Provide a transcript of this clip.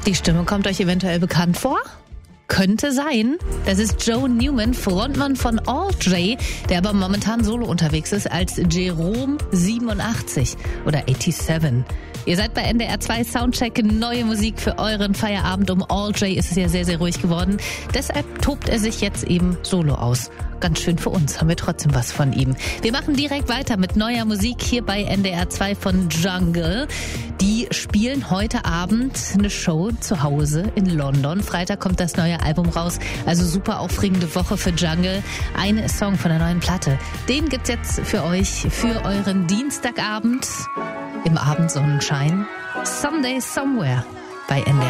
Die Stimme kommt euch eventuell bekannt vor? Könnte sein. Das ist Joe Newman, Frontmann von All J, der aber momentan solo unterwegs ist als Jerome 87 oder 87. Ihr seid bei NDR 2 Soundcheck, neue Musik für euren Feierabend. Um All J ist es ja sehr, sehr ruhig geworden. Deshalb tobt er sich jetzt eben solo aus. Ganz schön für uns, haben wir trotzdem was von ihm. Wir machen direkt weiter mit neuer Musik hier bei NDR 2 von Jungle. Die spielen heute Abend eine Show zu Hause in London. Freitag kommt das neue Album raus. Also super aufregende Woche für Jungle. Ein Song von der neuen Platte. Den gibt's jetzt für euch, für euren Dienstagabend im Abendsonnenschein. Someday Somewhere bei NDR.